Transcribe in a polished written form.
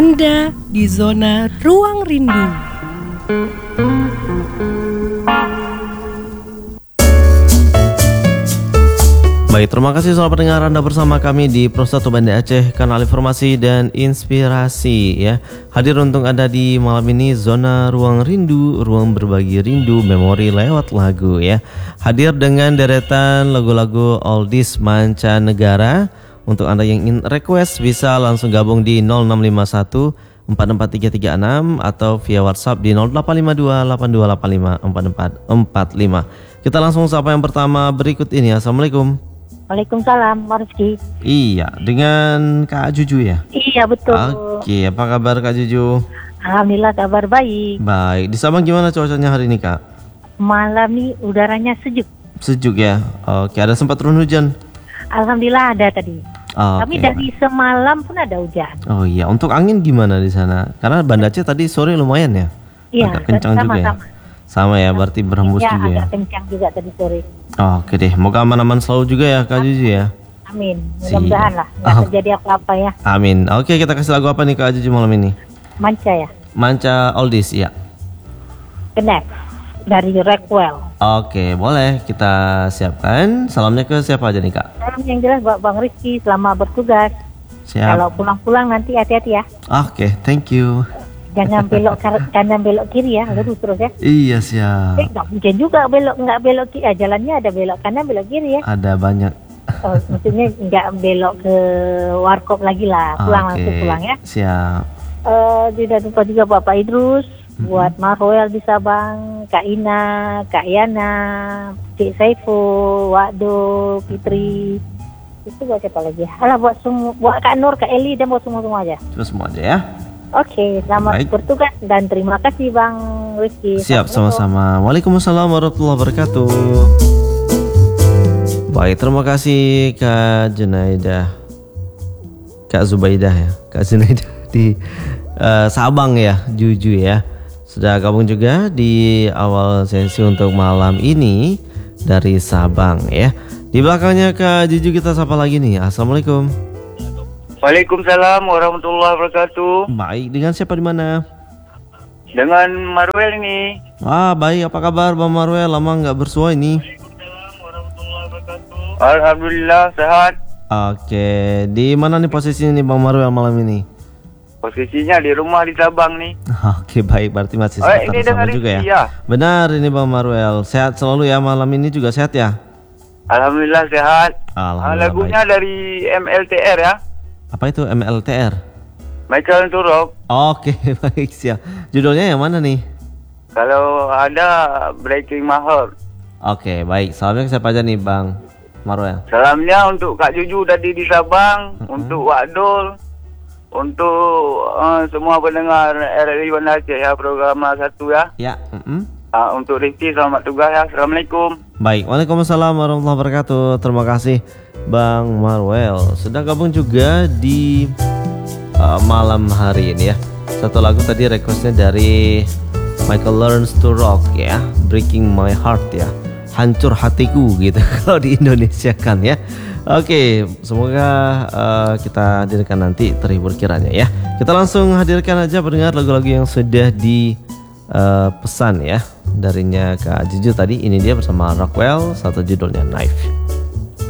Anda di zona ruang rindu. Baik, terima kasih selamat pendengar Anda bersama kami di Pro 1 Banda Aceh, kanal informasi dan inspirasi ya. Hadir untuk Anda di malam ini zona ruang rindu, ruang berbagi rindu, memori lewat lagu ya. Hadir dengan deretan lagu-lagu oldies mancanegara. Untuk Anda yang ingin request bisa langsung gabung di 0651 443336 atau via WhatsApp di 0852 8285 4445. Kita langsung sapa yang pertama berikut ini. Assalamualaikum. Waalaikumsalam, Mas Rizky. Iya, dengan Kak Juju ya? Iya, betul. Oke, apa kabar Kak Juju? Alhamdulillah kabar baik. Baik, di Sabang gimana cuacanya hari ini Kak? Malam ini udaranya sejuk. Sejuk ya? Oke, ada sempat turun hujan? Alhamdulillah ada tadi. Kami dari semalam pun ada hujan. Oh iya, untuk angin gimana di sana? Karena Banda Aceh tadi sore lumayan ya? Iya, agak kencang juga ya? Sama ya, berarti berhembus juga ya? Agak kencang juga tadi sore. Oke deh, moga aman-aman selalu juga ya Kak Juju ya? Amin, mudah-mudahan lah nggak terjadi apa-apa ya. Amin. Oke, kita kasih lagu apa nih Kak Juju malam ini? Manca ya? Manca oldies ya? Connect dari Rockwell. Oke, boleh kita siapkan. Salamnya ke siapa aja nih Kak? Salam yang jelas buat Bang Rizky selama bertugas. Siap. Kalau pulang-pulang nanti hati-hati ya. Oke, thank you. Jangan belok kanan belok kiri ya, lurus terus ya. Iya siap. Nggak mungkin juga nggak belok kiri. Jalannya ada belok kanan belok kiri ya. Ada banyak. Oh, maksudnya nggak belok ke warkop lagi lah, pulang langsung pulang ya. Siap. Tidak lupa juga Bapak Idrus, buat Marwel di Sabang, Kak Ina, Kak Yana, Cik Saiful, Wakdo, Fitri. Itu buat siapa lagi? Alah buat semua, buat Kak Nur, Kak Eli dan buat semua aja. Terus semua aja ya. Oke, selamat bertugas dan terima kasih Bang Rizky. Siap, sama-sama. Waalaikumsalam warahmatullahi wabarakatuh. Baik, terima kasih Kak Junaidah, Kak Zubaidah ya, Kak Junaidah di Sabang ya, Juju ya. Sudah gabung juga di awal sesi untuk malam ini dari Sabang ya. Di belakangnya Kak Juju kita sapa lagi nih. Assalamualaikum. Waalaikumsalam warahmatullahi wabarakatuh. Baik, dengan siapa di mana? Dengan Marwel ini. Baik, apa kabar Bang Marwel? Lama nggak bersua ini. Alhamdulillah sehat. Oke, di mana nih posisinya nih Bang Marwel malam ini? Posisinya di rumah di Sabang nih. Oke, baik, berarti masih sekitar sama juga ya? Benar, ini Bang Marwel. Sehat selalu ya, malam ini juga sehat ya? Alhamdulillah sehat. Alhamdulillah. Lagunya baik. dari MLTR ya. Apa itu MLTR? Michael Turok. Oke, baik, siap. Judulnya yang mana nih? Kalau ada Breaking My Heart. Oke, baik. Salamnya ke siapa aja nih Bang Marwel? Salamnya untuk Kak Juju tadi di Sabang, untuk Wakdul, untuk semua pendengar RRI Banda Aceh ya, program 1 ya. Ya. Untuk Rizky selamat tugas ya. Assalamualaikum. Baik, waalaikumsalam warahmatullahi wabarakatuh. Terima kasih Bang Marwel sudah gabung juga di malam hari ini ya. Satu lagu tadi requestnya dari Michael Learns to Rock ya, Breaking My Heart ya, hancur hatiku gitu kalau di Indonesia kan ya. Oke, semoga kita hadirkan nanti terhibur kiranya ya. Kita langsung hadirkan aja pendengar lagu-lagu yang sudah di pesan ya darinya Kak Juju tadi. Ini dia bersama Rockwell, satu judulnya Knife.